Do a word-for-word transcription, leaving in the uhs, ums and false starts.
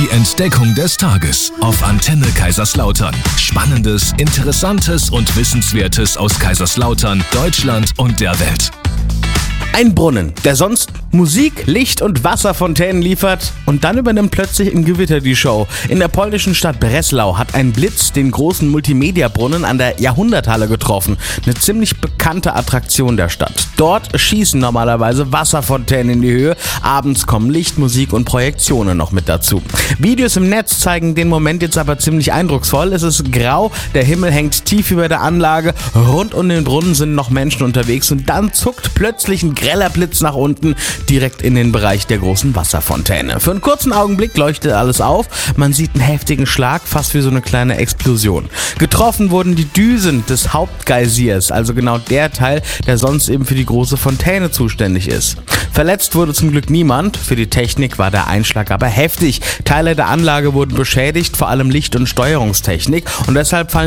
Die Entdeckung des Tages auf Antenne Kaiserslautern. Spannendes, Interessantes und Wissenswertes aus Kaiserslautern, Deutschland und der Welt. Ein Brunnen, der sonst Musik, Licht und Wasserfontänen liefert, und dann übernimmt plötzlich im Gewitter die Show. In der polnischen Stadt Breslau hat ein Blitz den großen Multimedia-Brunnen an der Jahrhunderthalle getroffen. Eine ziemlich bekannte Attraktion der Stadt. Dort schießen normalerweise Wasserfontänen in die Höhe. Abends kommen Licht, Musik und Projektionen noch mit dazu. Videos im Netz zeigen den Moment jetzt aber ziemlich eindrucksvoll. Es ist grau, der Himmel hängt tief über der Anlage, rund um den Brunnen sind noch Menschen unterwegs und dann zuckt plötzlich ein greller Blitz nach unten, direkt in den Bereich der großen Wasserfontäne. Für einen kurzen Augenblick leuchtet alles auf, man sieht einen heftigen Schlag, fast wie so eine kleine Explosion. Getroffen wurden die Düsen des Hauptgeysirs, also genau der Teil, der sonst eben für die große Fontäne zuständig ist. Verletzt wurde zum Glück niemand, für die Technik war der Einschlag aber heftig. Teile der Anlage wurden beschädigt, vor allem Licht- und Steuerungstechnik, und deshalb fallen